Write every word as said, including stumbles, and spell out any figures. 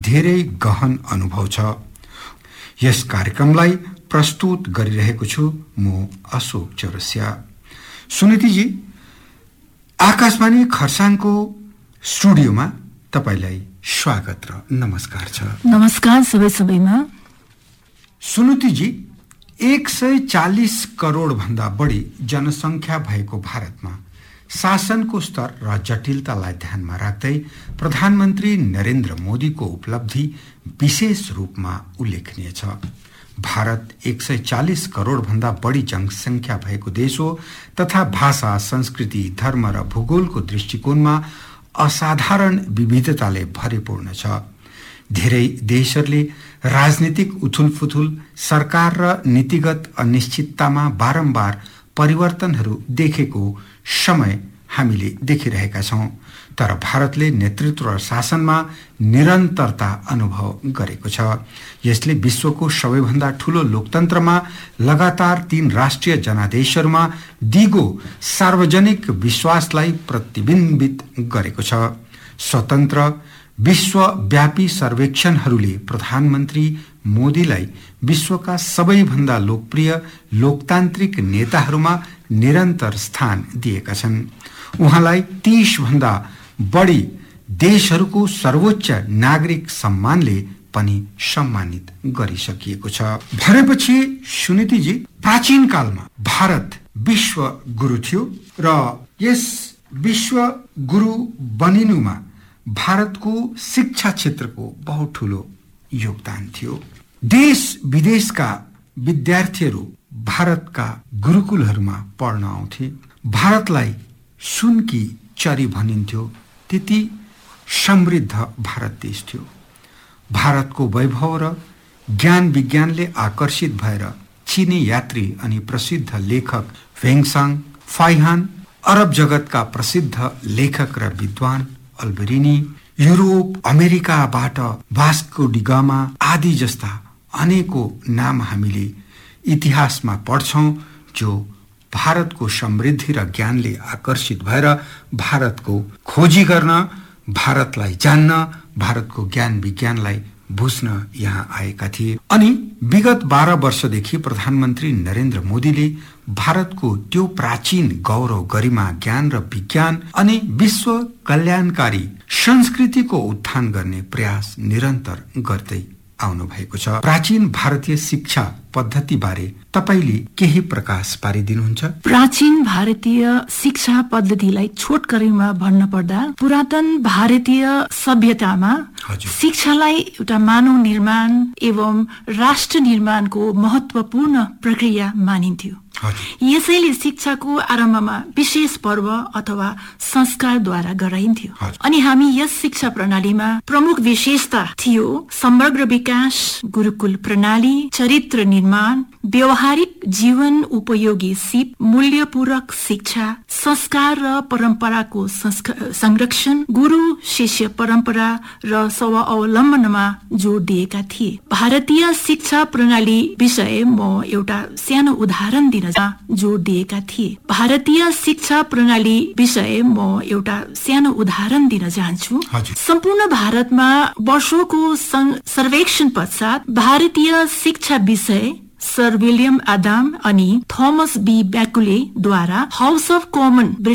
धेरै गहन अनुभव छ। यस कार्यक्रमलाई प्रस्तुत गरिरहेको छु म अशोक चौरसिया। सुनितिजी, आकाशवाणी खरसाङको स्टुडियोमा तपाईलाई स्वागत र नमस्कार छ। नमस्कार सबै सबैमा। सुनितिजी, एक सय चालिस करोड भन्दा बढी जनसङ्ख्या भएको भारतमा शासनको स्तर र जटिलतालाई ध्यानमा राख्दै प्रधानमन्त्री नरेन्द्र मोदीको उपलब्धि विशेष रूपमा उल्लेखनीय छ। भारत एक सय चालिस करोड भन्दा बढी जनसङ्ख्या भएको देश हो तथा भाषा, संस्कृति, धर्म र भूगोलको दृष्टिकोणमा असाधारण विविधताले भरिपूर्ण छ। धेरै देशहरूले राजनीतिक उथुलफुथुल, सरकार र नीतिगत अनिश्चिततामा बारम्बार परिवर्तनहरू देखेको समय हामीले देखिरहेका छौं, तर भारतले नेतृत्व र शासनमा निरन्तरता अनुभव गरेको छ। यसले विश्वको सबैभन्दा ठूलो लोकतन्त्रमा लगातार तीन राष्ट्रिय जनादेशहरूमा दिगो सार्वजनिक विश्वासलाई प्रतिबिम्बित गरेको छ। स्वतन्त्र विश्वव्यापी सर्वेक्षणहरूले प्रधानमन्त्री मोदीलाई विश्वका सबैभन्दा लोकप्रिय लोकतान्त्रिक नेताहरूमा निरन्तर स्थान दिएका छन्। उहाँलाई तीस भन्दा बढी देशहरूको सर्वोच्च नागरिक सम्मानले पनि सम्मानित गरिसकिएको छ। भनेपछि सुनितिजी, प्राचीन कालमा भारत विश्व गुरु थियो र यस विश्व गुरु बनिनुमा भारतको शिक्षा क्षेत्रको बहुत ठूलो योगदान थियो। देश विदेशका विद्यार्थीहरू भारतका गुरुकुलहरूमा पढ्न आउँथे। भारतलाई सुनकी चरी भनिन्थ्यो, त्यति समृद्ध भारत देश थियो। भारतको वैभव र ज्ञान विज्ञानले आकर्षित भएर चीनी यात्री अनि प्रसिद्ध लेखक भेङसाङ फाइहान, अरब जगतका प्रसिद्ध लेखक र विद्वान अल्बेरिनी, युरोप अमेरिकाबाट वास्को डी गामा आदि जस्ता अनेकौं नाम हामीले इतिहासमा पढ्छौं, जो भारतको समृद्धि र ज्ञानले आकर्षित भएर भारतको खोजी गर्न, भारतलाई जान्न, भारतको ज्ञान विज्ञानलाई बुझ्न यहाँ आएका थिए। अनि विगत बाह्र वर्षदेखि प्रधानमन्त्री नरेन्द्र मोदीले भारतको त्यो प्राचीन गौरव, गरिमा, ज्ञान र विज्ञान अनि विश्व कल्याणकारी संस्कृतिको उत्थान गर्ने प्रयास निरन्तर गर्दै आउनु भएको छ। प्राचीन भारतीय शिक्षा पद्धति बारे तपाईले केही प्रकाश पारिदिनुहुन्छ? प्राचीन भारतीय शिक्षा पद्धतिलाई छोटकरीमा भन्न पर्दा पुरातन भारतीय सभ्यतामा शिक्षालाई एउटा मानव निर्माण एवं राष्ट्र निर्माणको महत्वपूर्ण प्रक्रिया मानिन्थ्यो। यसैले शिक्षाको आरम्भमा विशेष पर्व अथवा संस्कारद्वारा गराइन्थ्यो। अनि हामी यस शिक्षा प्रणालीमा प्रमुख विशेषता थियो समग्र विकास, गुरुकुल प्रणाली, चरित्र निर्माण, व्यवहारिक जीवन उपयोगी सिप, मूल्यपूरक शिक्षा, संस्कार र परम्पराको संरक्षण, गुरु शिष्य परम्परा र स्वावलम्बनमा जोड दिएका थिए। भारतीय शिक्षा प्रणाली विषय म एउटा सानो उदाहरण दिन जोड दिएका थिए। भारतीय शिक्षा प्रणाली विषय म एउटा सानो उदाहरण दिन चाहन्छु। सम्पूर्ण भारतमा वर्षौंको सर्वेक्षण पश्चात भारतीय शिक्षा विषय सर विलियम आदम अनि थोमस बी ब्याकुले द्वारा हाउस अफ कमन